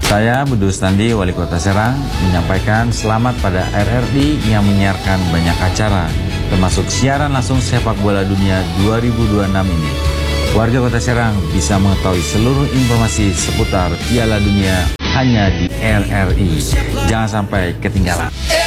Saya Budi Rustandi, Wali Kota Serang, menyampaikan selamat pada RRI yang menyiarkan banyak acara, termasuk siaran langsung sepak bola dunia 2026 ini. Warga Kota Serang bisa mengetahui seluruh informasi seputar Piala Dunia hanya di RRI. Jangan sampai ketinggalan.